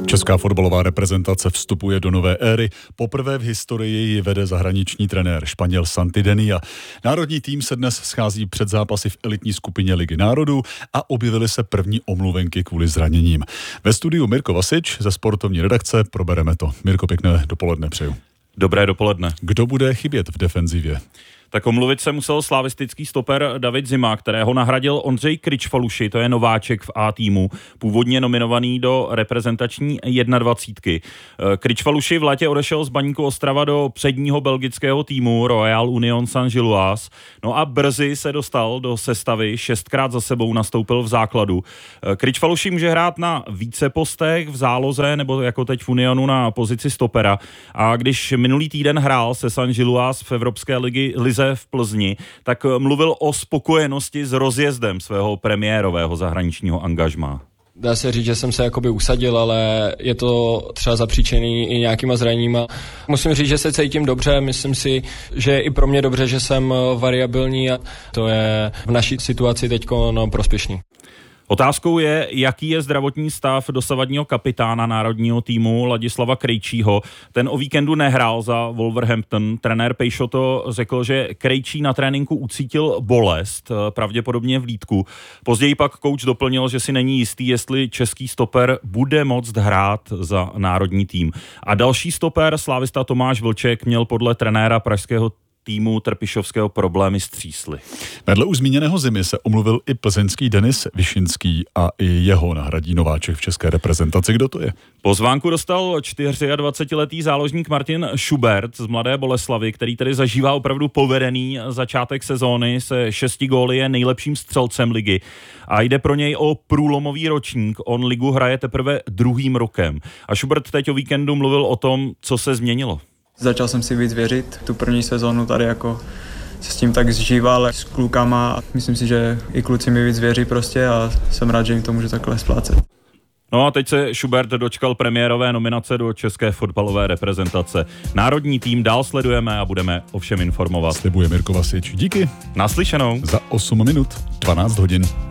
Česká fotbalová reprezentace vstupuje do nové éry. Poprvé v historii ji vede zahraniční trenér Španěl Santi Denia. Národní tým se dnes schází před zápasy v elitní skupině Ligy národů a objevily se první omluvenky kvůli zraněním. Ve studiu Mirko Vasič ze sportovní redakce probereme to. Mirko, pěkné dopoledne přeju. Dobré dopoledne. Kdo bude chybět v defenzivě? Tak omluvit se musel slavistický stoper David Zima, kterého nahradil Ondřej Kričfaluši, to je nováček v A týmu, původně nominovaný do reprezentační 21. Kričfaluši v létě odešel z Baníku Ostrava do předního belgického týmu Royal Union Saint-Gilloise, no a brzy se dostal do sestavy, 6krát za sebou nastoupil v základu. Kričfaluši může hrát na více postech v záloze nebo jako teď v Unionu na pozici stopera, a když minulý týden hrál se Saint-Gilloise v Evropské lize v Plzni, tak mluvil o spokojenosti s rozjezdem svého premiérového zahraničního angažmá. Dá se říct, že jsem se jakoby usadil, ale je to třeba zapříčený i nějakýma zraněníma. Musím říct, že se cítím dobře, myslím si, že je i pro mě dobře, že jsem variabilní a to je v naší situaci teďko prospěšný. Otázkou je, jaký je zdravotní stav dosavadního kapitána národního týmu Ladislava Krejčího. Ten o víkendu nehrál za Wolverhampton. Trenér Peixoto řekl, že Krejčí na tréninku ucítil bolest, pravděpodobně v lýtku. Později pak kouč doplnil, že si není jistý, jestli český stoper bude moct hrát za národní tým. A další stoper, slávista Tomáš Vlček, měl podle trenéra pražského týmu Trpišovského problémy s třísly. Vedle už zmíněného Zimy se omluvil i plzeňský Denis Višinský a i jeho nahradí nováček v české reprezentaci. Kdo to je? Pozvánku dostal 24letý záložník Martin Schubert z Mladé Boleslavi, který tedy zažívá opravdu povedený začátek sezóny, se 6 góly je nejlepším střelcem ligy a jde pro něj o průlomový ročník. On ligu hraje teprve druhým rokem. A Schubert teď o víkendu mluvil o tom, co se změnilo. Začal jsem si víc věřit, tu první sezónu tady jako se s tím tak zžíval s klukama a myslím si, že i kluci mi víc věří prostě a jsem rád, že jim to můžu takhle splácet. No a teď se Schubert dočkal premiérové nominace do české fotbalové reprezentace. Národní tým dál sledujeme a budeme o všem informovat. Slibuje Mirko Vasič. Díky. Naslyšenou. Za 8 minut, 12 hodin.